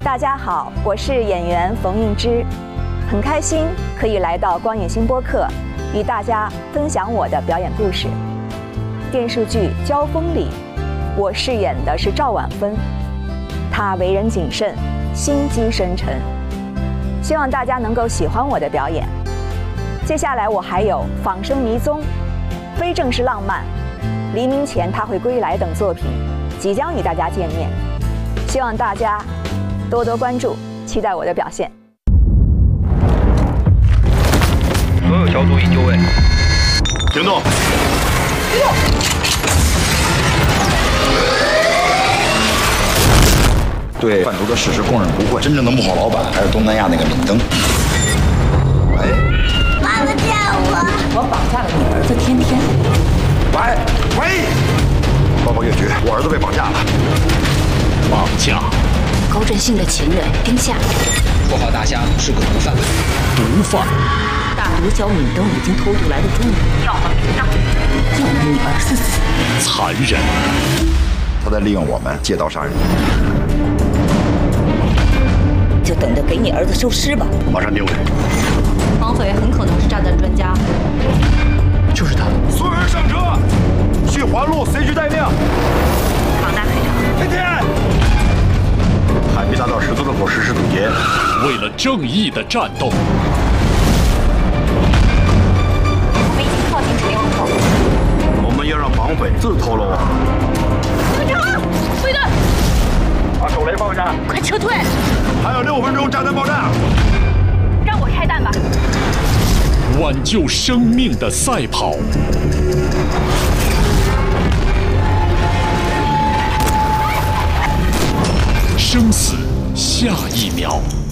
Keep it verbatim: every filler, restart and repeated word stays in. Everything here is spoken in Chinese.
大家好，我是演员冯映之，很开心可以来到光影新播客，与大家分享我的表演故事。电视剧《交锋》里，我饰演的是赵婉芬，她为人谨慎，心机深沉。希望大家能够喜欢我的表演。接下来我还有《仿生迷踪》、《非正式浪漫》、《黎明前他会归来》等作品即将与大家见面，希望大家多多关注，期待我的表现。 所有小组已就位， 行动！对贩毒的事实供认不讳，真正的幕后老板还是东南亚那个闵登。喂， 放下我！ 我绑架了你儿子天天。 喂喂，报告越局，我儿子被绑架了。 绑架。 高振兴的情人丁夏， 绰号大虾，是个毒贩。 毒贩。 大毒枭闵登已经偷渡来了中国，要么别闹，要么你儿子死。 残忍。 他在利用我们借刀杀人。 就等着给你儿子收尸吧。 马上定位。 绑匪很可能是炸弹专家。 就是他。 所有人上车，去环路，随时待命。 庞大队长。 天天。海滨大道十字路口实施堵截。 为了正义的战斗。 我们已经靠近陈油口。 我们要让绑匪自投罗网。 队长，飞弹！ 把手雷放下， 快撤退！ 还有六分钟，炸弹爆炸。 让我拆弹吧。 挽救生命的赛跑。生死下一秒。